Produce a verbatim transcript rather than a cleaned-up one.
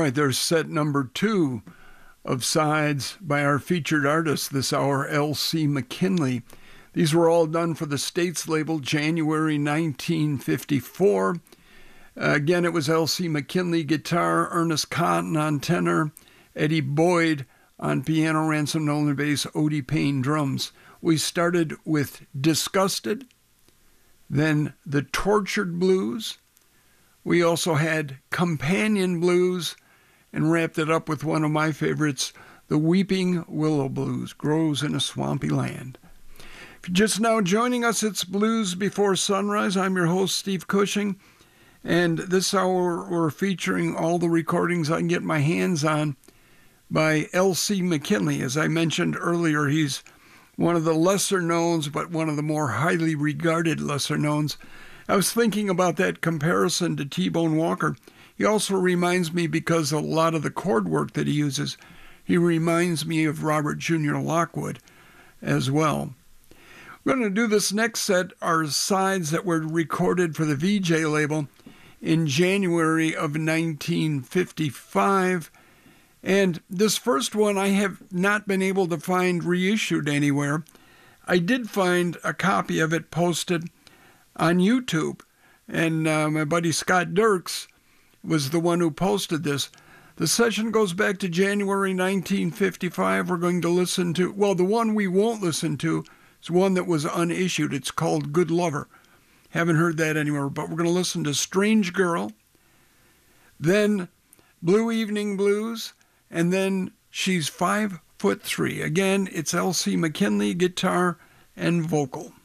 right, there's set number two of sides by our featured artist this hour, L C McKinley. These were all done for the States label, January nineteen fifty-four. Uh, again, it was L C McKinley guitar, Ernest Cotton on tenor, Eddie Boyd on piano, Ransom Nolan bass, Odie Payne drums. We started with Disgusted, then The Tortured Blues. We also had Companion Blues, and wrapped it up with one of my favorites, The Weeping Willow Blues, Grows in a Swampy Land. If you're just now joining us, it's Blues Before Sunrise. I'm your host, Steve Cushing, and this hour we're featuring all the recordings I can get my hands on by L C McKinley. As I mentioned earlier, he's one of the lesser knowns, but one of the more highly regarded lesser knowns. I was thinking about that comparison to T-Bone Walker. He also reminds me, because a lot of the chord work that he uses, he reminds me of Robert Junior Lockwood as well. We're going to do this next set, are sides that were recorded for the V J label in January of nineteen fifty-five. And this first one I have not been able to find reissued anywhere. I did find a copy of it posted on YouTube, and uh, my buddy Scott Dirks was the one who posted this. The session goes back to January nineteen fifty-five. We're going to listen to, well, the one we won't listen to is one that was unissued. It's called Good Lover. Haven't heard that anywhere, but we're going to listen to Strange Girl, then Blue Evening Blues, and then She's Five Foot Three. Again, it's L C McKinley, guitar and vocal.